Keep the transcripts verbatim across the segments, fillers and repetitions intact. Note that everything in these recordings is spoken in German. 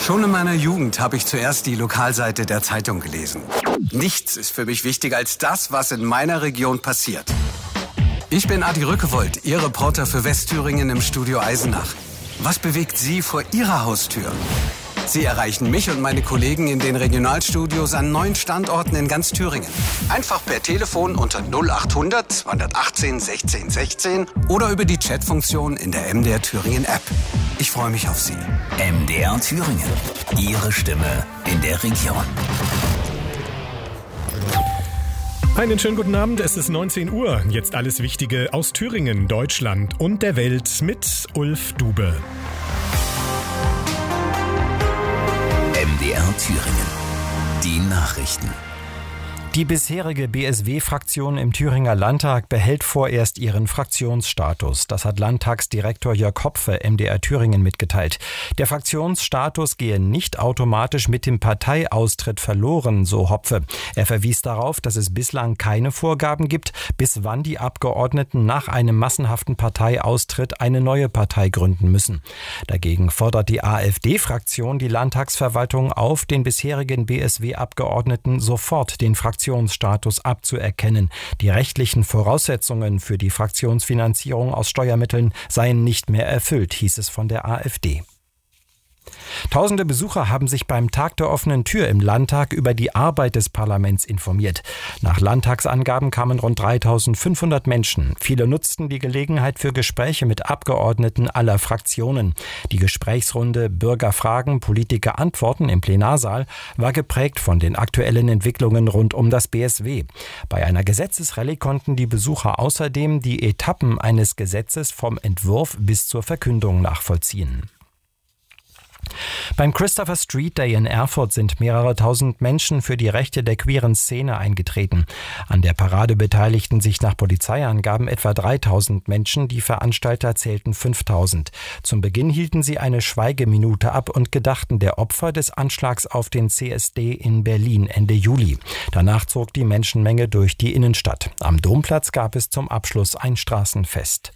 Schon in meiner Jugend habe ich zuerst die Lokalseite der Zeitung gelesen. Nichts ist für mich wichtiger als das, was in meiner Region passiert. Ich bin Adi Rückewold, Ihr Reporter für Westthüringen im Studio Eisenach. Was bewegt Sie vor Ihrer Haustür? Sie erreichen mich und meine Kollegen in den Regionalstudios an neun Standorten in ganz Thüringen. Einfach per Telefon unter null achthundert zweihundertachtzehn sechzehn sechzehn oder über die Chatfunktion in der M D R Thüringen App. Ich freue mich auf Sie. M D R Thüringen. Ihre Stimme in der Region. Einen schönen guten Abend, es ist neunzehn Uhr. Jetzt alles Wichtige aus Thüringen, Deutschland und der Welt mit Ulf Dube. M D R Thüringen. Die Nachrichten. Die bisherige B S W-Fraktion im Thüringer Landtag behält vorerst ihren Fraktionsstatus. Das hat Landtagsdirektor Jörg Hopfe M D R Thüringen mitgeteilt. Der Fraktionsstatus gehe nicht automatisch mit dem Parteiaustritt verloren, so Hopfe. Er verwies darauf, dass es bislang keine Vorgaben gibt, bis wann die Abgeordneten nach einem massenhaften Parteiaustritt eine neue Partei gründen müssen. Dagegen fordert die AfD-Fraktion die Landtagsverwaltung auf, den bisherigen B S W-Abgeordneten sofort den Fraktionsstatus abzuerkennen. Die rechtlichen Voraussetzungen für die Fraktionsfinanzierung aus Steuermitteln seien nicht mehr erfüllt, hieß es von der AfD. Tausende Besucher haben sich beim Tag der offenen Tür im Landtag über die Arbeit des Parlaments informiert. Nach Landtagsangaben kamen rund dreitausendfünfhundert Menschen. Viele nutzten die Gelegenheit für Gespräche mit Abgeordneten aller Fraktionen. Die Gesprächsrunde Bürger fragen, Politiker antworten im Plenarsaal war geprägt von den aktuellen Entwicklungen rund um das B S W. Bei einer Gesetzesrallye konnten die Besucher außerdem die Etappen eines Gesetzes vom Entwurf bis zur Verkündung nachvollziehen. Beim Christopher Street Day in Erfurt sind mehrere tausend Menschen für die Rechte der queeren Szene eingetreten. An der Parade beteiligten sich nach Polizeiangaben etwa dreitausend Menschen, die Veranstalter zählten fünftausend. Zum Beginn hielten sie eine Schweigeminute ab und gedachten der Opfer des Anschlags auf den C S D in Berlin Ende Juli. Danach zog die Menschenmenge durch die Innenstadt. Am Domplatz gab es zum Abschluss ein Straßenfest.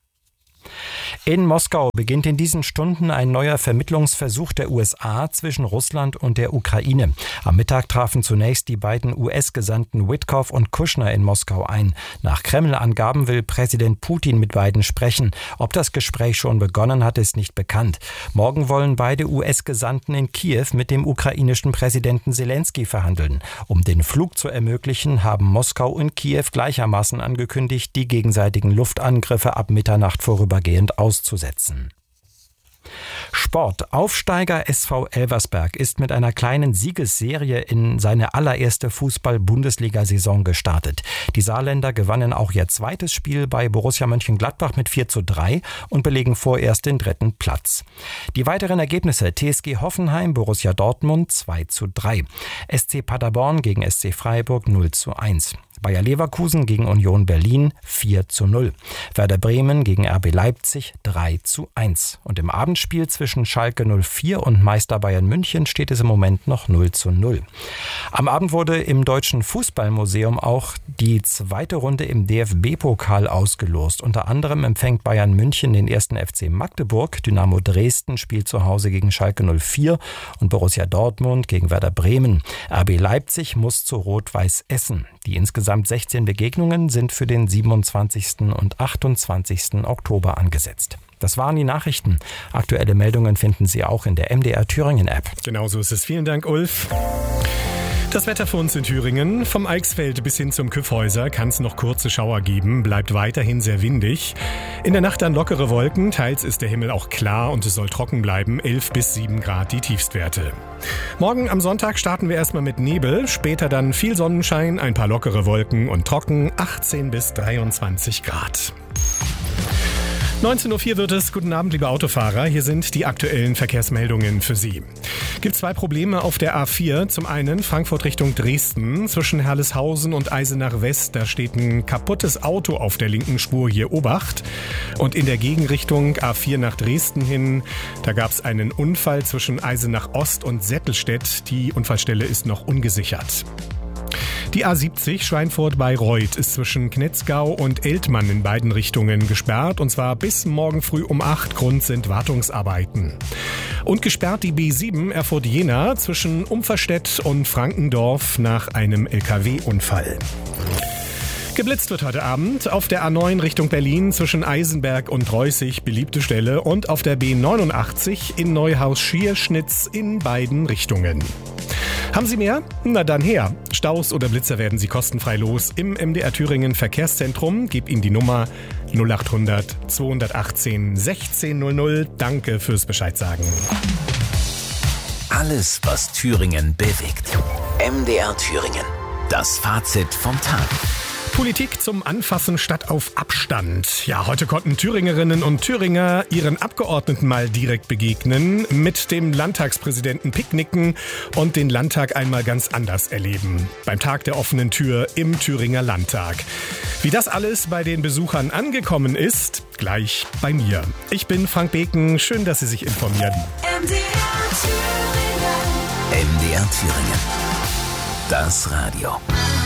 In Moskau beginnt in diesen Stunden ein neuer Vermittlungsversuch der U S A zwischen Russland und der Ukraine. Am Mittag trafen zunächst die beiden U S-Gesandten Witkow und Kushner in Moskau ein. Nach Kreml-Angaben will Präsident Putin mit beiden sprechen. Ob das Gespräch schon begonnen hat, ist nicht bekannt. Morgen wollen beide U S-Gesandten in Kiew mit dem ukrainischen Präsidenten Selenskyj verhandeln. Um den Flug zu ermöglichen, haben Moskau und Kiew gleichermaßen angekündigt, die gegenseitigen Luftangriffe ab Mitternacht vorübergehend auszusetzen. Sport. Aufsteiger S V Elversberg ist mit einer kleinen Siegesserie in seine allererste Fußball-Bundesliga-Saison gestartet. Die Saarländer gewannen auch ihr zweites Spiel bei Borussia Mönchengladbach mit vier zu drei und belegen vorerst den dritten Platz. Die weiteren Ergebnisse: T S G Hoffenheim, Borussia Dortmund zwei zu drei, S C Paderborn gegen S C Freiburg null zu eins. Bayer Leverkusen gegen Union Berlin vier zu null. Werder Bremen gegen R B Leipzig drei zu eins. Und im Abendspiel zwischen Schalke null vier und Meister Bayern München steht es im Moment noch null zu null. Am Abend wurde im Deutschen Fußballmuseum auch die zweite Runde im D F B-Pokal ausgelost. Unter anderem empfängt Bayern München den ersten F C Magdeburg, Dynamo Dresden spielt zu Hause gegen Schalke null vier und Borussia Dortmund gegen Werder Bremen. R B Leipzig muss zu Rot-Weiß Essen. Die insgesamt sechzehn Begegnungen sind für den siebenundzwanzigsten und achtundzwanzigsten Oktober angesetzt. Das waren die Nachrichten. Aktuelle Meldungen finden Sie auch in der M D R Thüringen App. Genauso ist es. Vielen Dank, Ulf. Das Wetter für uns in Thüringen. Vom Eichsfeld bis hin zum Kyffhäuser kann es noch kurze Schauer geben, bleibt weiterhin sehr windig. In der Nacht dann lockere Wolken, teils ist der Himmel auch klar und es soll trocken bleiben, elf bis sieben Grad die Tiefstwerte. Morgen am Sonntag starten wir erstmal mit Nebel, später dann viel Sonnenschein, ein paar lockere Wolken und trocken, achtzehn bis dreiundzwanzig Grad. neunzehn Uhr vier wird es. Guten Abend, liebe Autofahrer. Hier sind die aktuellen Verkehrsmeldungen für Sie. Gibt zwei Probleme auf der A vier. Zum einen Frankfurt Richtung Dresden. Zwischen Herleshausen und Eisenach West, da steht ein kaputtes Auto auf der linken Spur, hier Obacht. Und in der Gegenrichtung A vier nach Dresden hin, da gab es einen Unfall zwischen Eisenach Ost und Settelstedt. Die Unfallstelle ist noch ungesichert. Die A siebzig Schweinfurt-Bayreuth ist zwischen Knetzgau und Eltmann in beiden Richtungen gesperrt, und zwar bis morgen früh um acht. Grund sind Wartungsarbeiten. Und gesperrt die B sieben Erfurt-Jena zwischen Umverstedt und Frankendorf nach einem L K W-Unfall. Geblitzt wird heute Abend auf der A neun Richtung Berlin zwischen Eisenberg und Reußig, beliebte Stelle, und auf der B neunundachtzig in Neuhaus-Schierschnitz in beiden Richtungen. Haben Sie mehr? Na dann her. Staus oder Blitzer werden Sie kostenfrei los im M D R Thüringen Verkehrszentrum. Gib Ihnen die Nummer null acht hundert zweihundertachtzehn sechzehn null null. Danke fürs Bescheid sagen. Alles, was Thüringen bewegt. M D R Thüringen. Das Fazit vom Tag. Politik zum Anfassen statt auf Abstand. Ja, heute konnten Thüringerinnen und Thüringer ihren Abgeordneten mal direkt begegnen, mit dem Landtagspräsidenten picknicken und den Landtag einmal ganz anders erleben. Beim Tag der offenen Tür im Thüringer Landtag. Wie das alles bei den Besuchern angekommen ist, gleich bei mir. Ich bin Frank Beken, schön, dass Sie sich informieren. M D R Thüringen. M D R Thüringen. Das Radio.